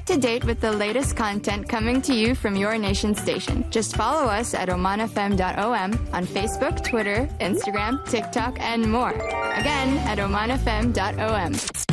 up to date with the latest content coming to you from your nation station. Just follow us at omanfm.om on Facebook, Twitter, Instagram, TikTok, and more. Again, at omanfm.om.